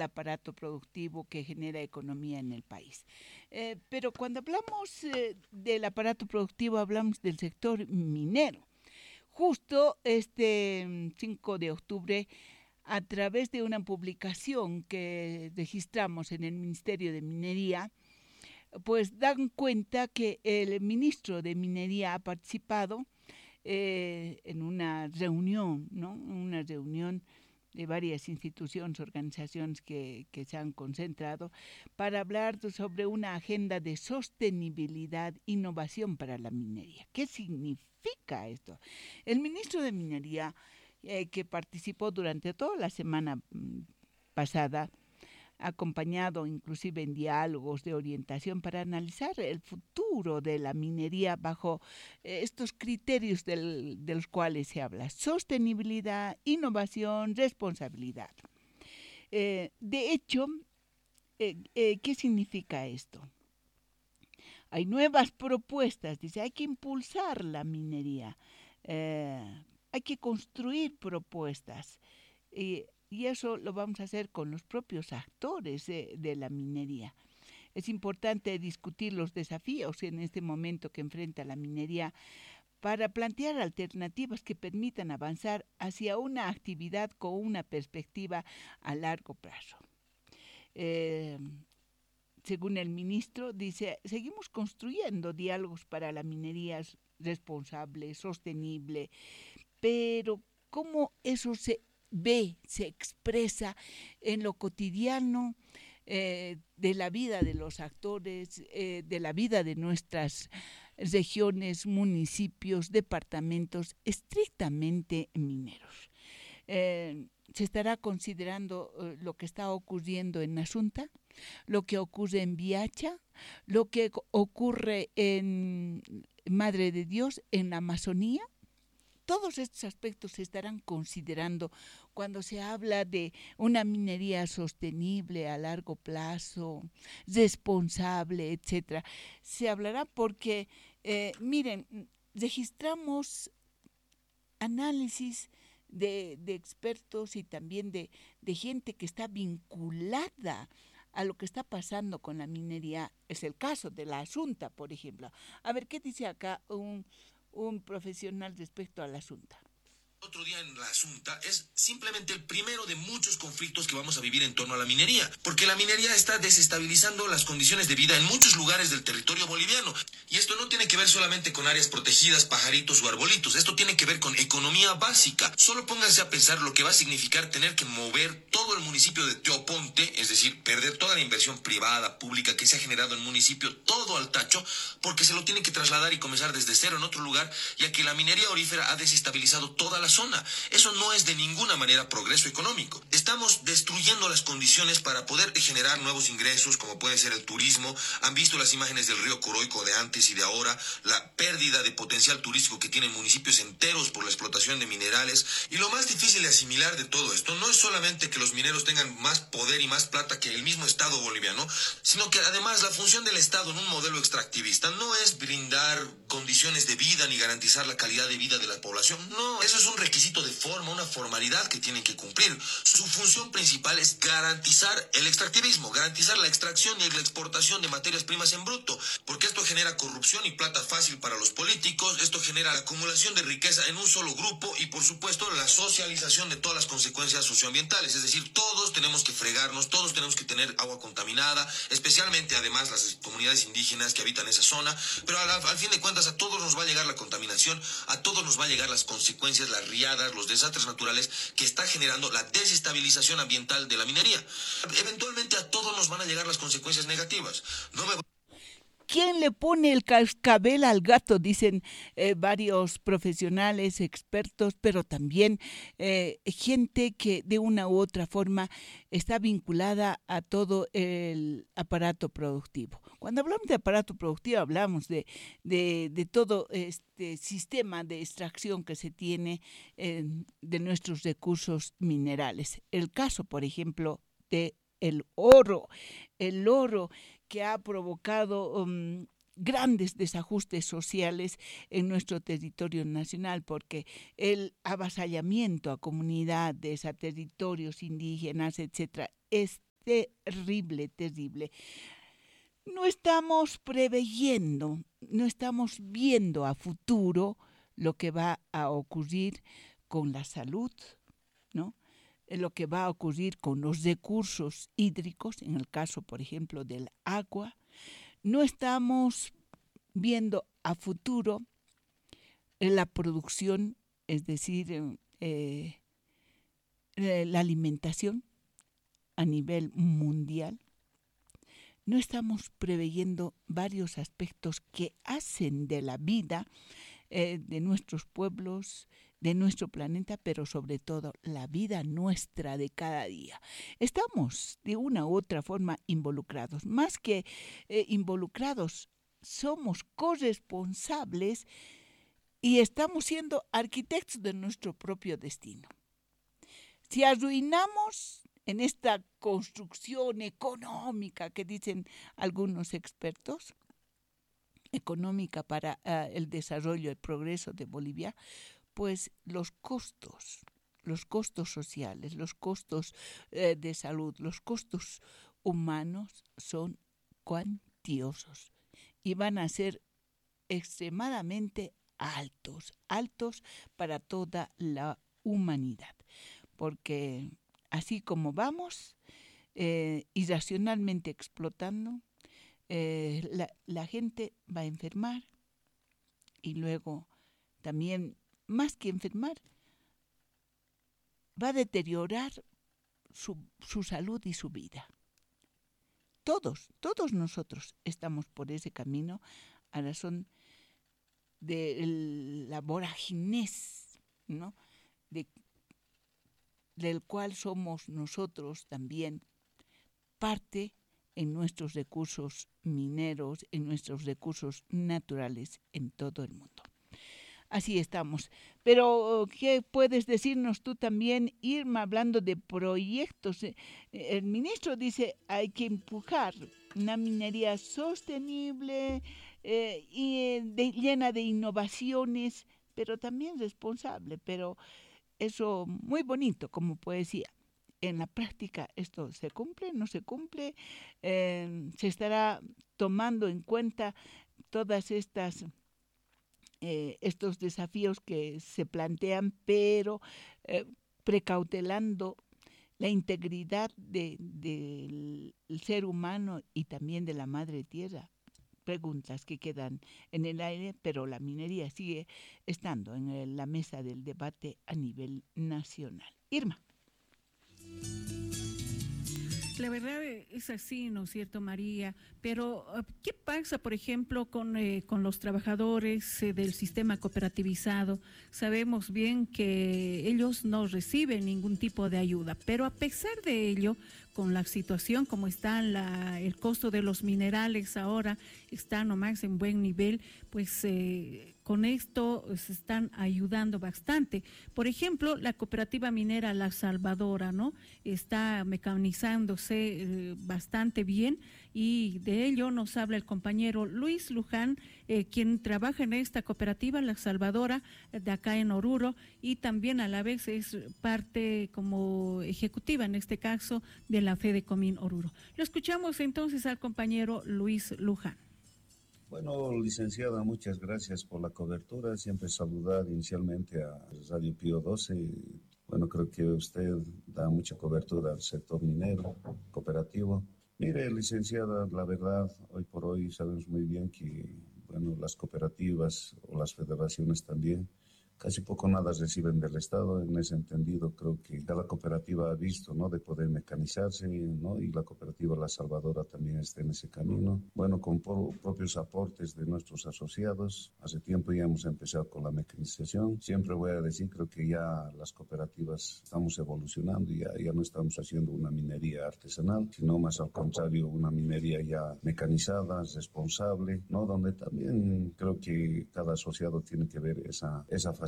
aparato productivo que genera economía en el país. Pero cuando hablamos del aparato productivo, hablamos del sector minero. Justo este 5 de octubre, a través de una publicación que registramos en el Ministerio de Minería, pues dan cuenta que el ministro de Minería ha participado en una reunión, ¿no? Una reunión de varias instituciones, organizaciones que se han concentrado para hablar sobre una agenda de sostenibilidad, innovación para la minería. ¿Qué significa esto? El ministro de Minería, que participó durante toda la semana pasada, acompañado inclusive en diálogos de orientación para analizar el futuro de la minería bajo estos criterios de los cuales se habla: sostenibilidad, innovación, responsabilidad. De hecho, ¿qué significa esto? Hay nuevas propuestas, dice, hay que impulsar la minería, hay que construir propuestas. Y eso lo vamos a hacer con los propios actores de la minería. Es importante discutir los desafíos en este momento que enfrenta la minería para plantear alternativas que permitan avanzar hacia una actividad con una perspectiva a largo plazo. Según el ministro, dice, seguimos construyendo diálogos para la minería responsable, sostenible, pero ¿cómo eso se expresa en lo cotidiano de la vida de los actores, de la vida de nuestras regiones, municipios, departamentos estrictamente mineros? Se estará considerando lo que está ocurriendo en Asunta, lo que ocurre en Viacha, lo que ocurre en Madre de Dios, en la Amazonía. Todos estos aspectos se estarán considerando cuando se habla de una minería sostenible a largo plazo, responsable, etcétera. Se hablará porque, miren, registramos análisis de expertos y también de gente que está vinculada a lo que está pasando con la minería. Es el caso de la Asunta, por ejemplo. A ver, ¿qué dice acá un profesional respecto al asunto? Otro día en la Asunta es simplemente el primero de muchos conflictos que vamos a vivir en torno a la minería, porque la minería está desestabilizando las condiciones de vida en muchos lugares del territorio boliviano. Y esto no tiene que ver solamente con áreas protegidas, pajaritos o arbolitos, esto tiene que ver con economía básica. Solo pónganse a pensar lo que va a significar tener que mover todo el municipio de Teoponte, es decir, perder toda la inversión privada, pública que se ha generado en el municipio, todo al tacho, porque se lo tienen que trasladar y comenzar desde cero en otro lugar, ya que la minería aurífera ha desestabilizado toda la zona. Eso no es de ninguna manera progreso económico. Estamos destruyendo las condiciones para poder generar nuevos ingresos, como puede ser el turismo. Han visto las imágenes del río Coroico de antes y de ahora, la pérdida de potencial turístico que tienen municipios enteros por la explotación de minerales. Y lo más difícil de asimilar de todo esto no es solamente que los mineros tengan más poder y más plata que el mismo Estado boliviano, sino que además la función del Estado en un modelo extractivista no es brindar condiciones de vida ni garantizar la calidad de vida de la población. No, eso es un requisito de forma, una formalidad que tienen que cumplir. Su función principal es garantizar el extractivismo, garantizar la extracción y la exportación de materias primas en bruto, porque esto genera corrupción y plata fácil para los políticos, esto genera la acumulación de riqueza en un solo grupo y por supuesto la socialización de todas las consecuencias socioambientales, es decir, todos tenemos que fregarnos, todos tenemos que tener agua contaminada, especialmente además las comunidades indígenas que habitan esa zona, pero al fin de cuentas a todos nos va a llegar la contaminación, a todos nos va a llegar las consecuencias, las riadas, los desastres naturales que está generando la desestabilización ambiental de la minería. Eventualmente a todos nos van a llegar las consecuencias negativas. ¿Quién le pone el cascabel al gato? Dicen varios profesionales, expertos, pero también gente que de una u otra forma está vinculada a todo el aparato productivo. Cuando hablamos de aparato productivo hablamos de todo este sistema de extracción que se tiene de nuestros recursos minerales. El caso, por ejemplo, de el oro que ha provocado grandes desajustes sociales en nuestro territorio nacional, porque el avasallamiento a comunidades, a territorios indígenas, etcétera, es terrible, terrible. No estamos preveyendo, no estamos viendo a futuro lo que va a ocurrir con la salud, ¿no? Lo que va a ocurrir con los recursos hídricos, en el caso, por ejemplo, del agua. No estamos viendo a futuro la producción, es decir, la alimentación a nivel mundial. No estamos preveyendo varios aspectos que hacen de la vida de nuestros pueblos, de nuestro planeta, pero sobre todo la vida nuestra de cada día. Estamos de una u otra forma involucrados. Más que involucrados, somos corresponsables y estamos siendo arquitectos de nuestro propio destino. Si arruinamos en esta construcción económica que dicen algunos expertos, económica para el desarrollo y el progreso de Bolivia, pues los costos sociales, los costos de salud, los costos humanos son cuantiosos y van a ser extremadamente altos para toda la humanidad, porque así como vamos, irracionalmente explotando, la gente va a enfermar y luego también, más que enfermar, va a deteriorar su salud y su vida. Todos nosotros estamos por ese camino a razón de la voraginez, ¿no? Del cual somos nosotros también parte en nuestros recursos mineros, en nuestros recursos naturales en todo el mundo. Así estamos. Pero, ¿qué puedes decirnos tú también, Irma, hablando de proyectos? El ministro dice hay que empujar una minería sostenible y llena de innovaciones, pero también responsable. Pero eso muy bonito como poesía. En la práctica esto se cumple, no se cumple, se estará tomando en cuenta todas estos desafíos que se plantean, pero precautelando la integridad del ser humano y también de la madre tierra. Preguntas que quedan en el aire, pero la minería sigue estando en la mesa del debate a nivel nacional. Irma. La verdad es así, ¿no es cierto, María? Pero, ¿qué pasa, por ejemplo, con los trabajadores del sistema cooperativizado? Sabemos bien que ellos no reciben ningún tipo de ayuda, pero a pesar de ello, con la situación como está el costo de los minerales ahora está nomás en buen nivel, pues con esto se están ayudando bastante. Por ejemplo, la cooperativa minera La Salvadora, ¿no? Está mecanizándose bastante bien y de ello nos habla el compañero Luis Luján, quien trabaja en esta cooperativa La Salvadora de acá en Oruro y también a la vez es parte como ejecutiva en este caso de la Fedecomín Oruro. Lo escuchamos entonces al compañero Luis Luján. Bueno, licenciada, muchas gracias por la cobertura. Siempre saludar inicialmente a Radio Pío 12. Bueno, creo que usted da mucha cobertura al sector minero, cooperativo. Mire, licenciada, la verdad, hoy por hoy sabemos muy bien que, bueno, las cooperativas o las federaciones también casi poco nada reciben del Estado. En ese entendido, creo que cada cooperativa ha visto, ¿no?, de poder mecanizarse, ¿no?, y la cooperativa La Salvadora también está en ese camino. Bueno, con propios aportes de nuestros asociados, hace tiempo ya hemos empezado con la mecanización. Siempre voy a decir, creo que ya las cooperativas estamos evolucionando, ya no estamos haciendo una minería artesanal, sino más al contrario, una minería ya mecanizada, responsable, ¿no?, donde también creo que cada asociado tiene que ver esa facilidad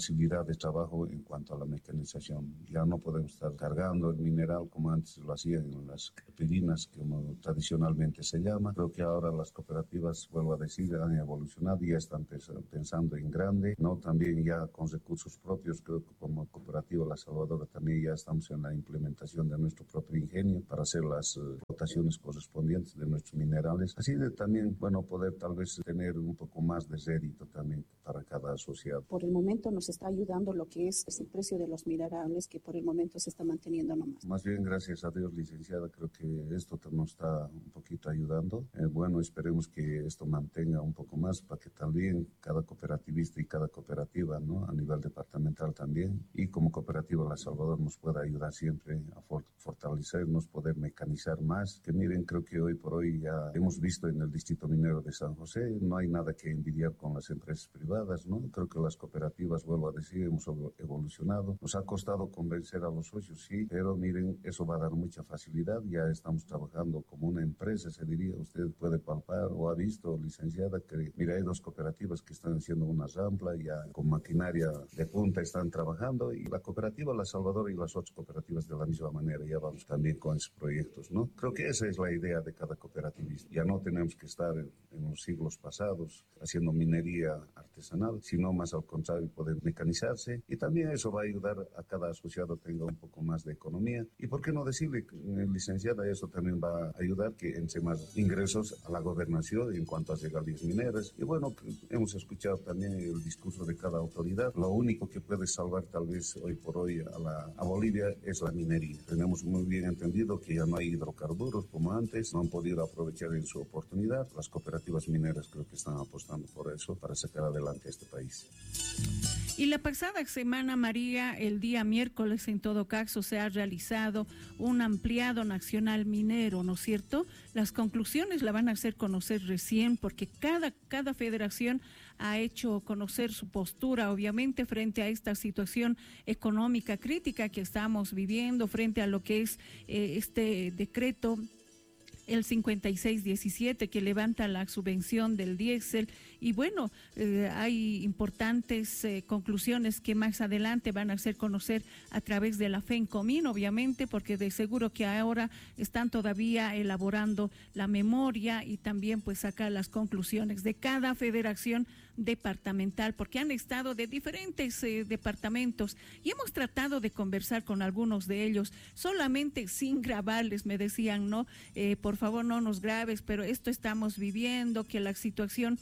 facilidad de trabajo en cuanto a la mecanización. Ya no podemos estar cargando el mineral como antes lo hacían en las epirinas, como tradicionalmente se llama. Creo que ahora las cooperativas, vuelvo a decir, han evolucionado y ya están pensando en grande, ¿no? También ya con recursos propios. Creo que como cooperativa La Salvadora también ya estamos en la implementación de nuestro propio ingenio para hacer las explotaciones correspondientes de nuestros minerales. Así de también, bueno, poder tal vez tener un poco más de rédito también para cada asociado. Por el momento nos está ayudando lo que es el precio de los minerales, que por el momento se está manteniendo nomás. Más bien, gracias a Dios, licenciada, creo que esto nos está un poquito ayudando. Bueno, esperemos que esto mantenga un poco más para que también cada cooperativista y cada cooperativa, ¿no? A nivel departamental también, y como cooperativa La Salvador nos pueda ayudar siempre a fortalecernos, poder mecanizar más. Que miren, creo que hoy por hoy ya hemos visto en el distrito minero de San José, no hay nada que envidiar con las empresas privadas, ¿no? Creo que las cooperativas, vuelvo a decir, hemos evolucionado. Nos ha costado convencer a los socios, sí, pero miren, eso va a dar mucha facilidad. Ya estamos trabajando como una empresa, se diría. Usted puede palpar o ha visto, licenciada, que mira, hay 2 cooperativas que están haciendo una rampla, ya con maquinaria de punta están trabajando, y la cooperativa La Salvador y las otras cooperativas de la misma manera, ya vamos también con esos proyectos, ¿no? Creo que esa es la idea de cada cooperativista. Ya no tenemos que estar en los siglos pasados haciendo minería artesanal, sino más al contrario, poder mecanizarse, y también eso va a ayudar a cada asociado tenga un poco más de economía. Y por qué no decirle, licenciada, eso también va a ayudar que entre más ingresos a la gobernación en cuanto a regalías mineras. Y bueno, hemos escuchado también el discurso de cada autoridad. Lo único que puede salvar tal vez hoy por hoy a Bolivia es la minería. Tenemos muy bien entendido que ya no hay hidrocarburos como antes, no han podido aprovechar en su oportunidad. Las cooperativas mineras creo que están apostando por eso para sacar adelante a este país. Y la pasada semana, María, el día miércoles en todo caso, se ha realizado un ampliado nacional minero, ¿no es cierto? Las conclusiones la van a hacer conocer recién, porque cada federación ha hecho conocer su postura, obviamente, frente a esta situación económica crítica que estamos viviendo, frente a lo que es este decreto, el 5617, que levanta la subvención del diésel. Y bueno, hay importantes conclusiones que más adelante van a hacer conocer a través de la FENCOMIN, obviamente, porque de seguro que ahora están todavía elaborando la memoria y también pues sacar las conclusiones de cada federación departamental, porque han estado de diferentes departamentos y hemos tratado de conversar con algunos de ellos, solamente sin grabarles. Me decían, no, por favor no nos grabes, pero esto estamos viviendo, que la situación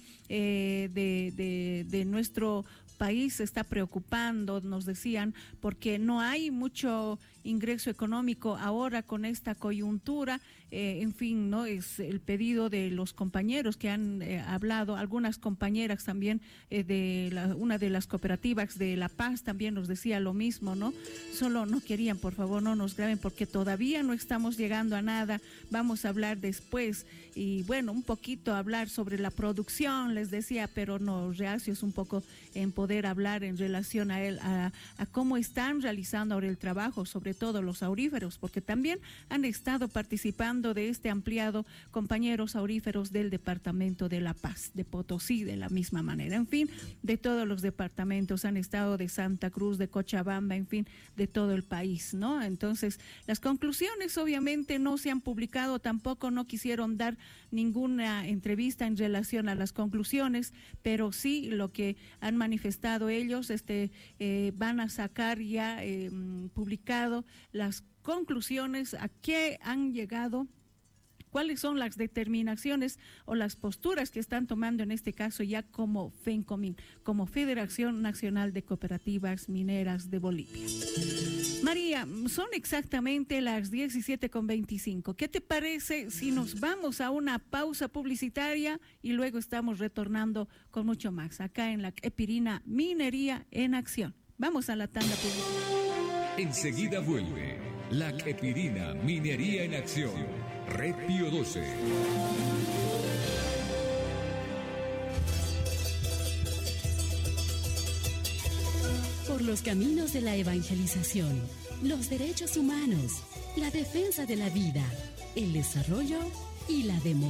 de nuestro país se está preocupando, nos decían, porque no hay mucho ingreso económico ahora con esta coyuntura. En fin, no es el pedido de los compañeros que han hablado, algunas compañeras también una de las cooperativas de La Paz también nos decía lo mismo, ¿no? Solo no querían, por favor, no nos graben porque todavía no estamos llegando a nada, vamos a hablar después. Y bueno, un poquito hablar sobre la producción, les decía, pero no, reacios un poco en poder hablar en relación a cómo están realizando ahora el trabajo, sobre todo los auríferos, porque también han estado participando de este ampliado compañeros auríferos del departamento de La Paz, de Potosí, de la misma manera, en fin, de todos los departamentos han estado, de Santa Cruz, de Cochabamba, en fin, de todo el país, ¿no? Entonces, las conclusiones obviamente no se han publicado, tampoco no quisieron dar ninguna entrevista en relación a las conclusiones, pero sí lo que han manifestado ellos, van a sacar ya publicado las conclusiones, a qué han llegado, cuáles son las determinaciones o las posturas que están tomando en este caso ya como FENCOMIN, como Federación Nacional de Cooperativas Mineras de Bolivia. María, son exactamente las 17:25. ¿Qué te parece si nos vamos a una pausa publicitaria y luego estamos retornando con mucho más acá en la Epirina Minería en Acción? Vamos a la tanda publicitaria. Enseguida vuelve la Epirina Minería en Acción. Red Pío 12. Por los caminos de la evangelización, los derechos humanos, la defensa de la vida, el desarrollo y la democracia.